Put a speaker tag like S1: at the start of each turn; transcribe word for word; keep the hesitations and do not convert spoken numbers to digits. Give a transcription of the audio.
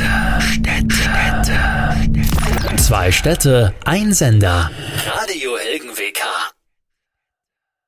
S1: Städte, Städte, Städte. Zwei Städte, ein Sender. Radio Helgen W K.